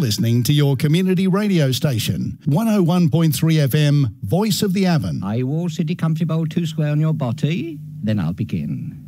listening to your community radio station, 101.3 FM, Voice of the Avon. Are you all sitting comfortable 2 square on your body? Then I'll begin.